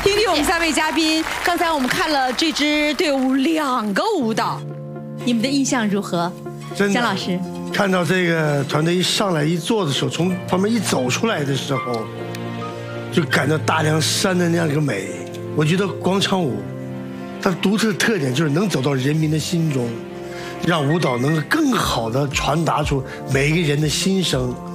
听听我们3位嘉宾，刚才我们看了这支队伍2个舞蹈，你们的印象如何？ 真的， 姜老师， 看到这个团队一上来一坐的时候，从旁边一走出来的时候，就感到大凉山的那样一个美。我觉得广场舞，它独特的特点就是能走到人民的心中，让舞蹈能够更好地传达出每一个人的心声。